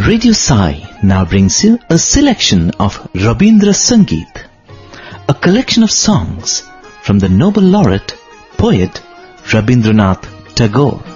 Radio Sai now brings you a selection of Rabindra Sangeet, a collection of songs from the Nobel laureate, poet Rabindranath Tagore.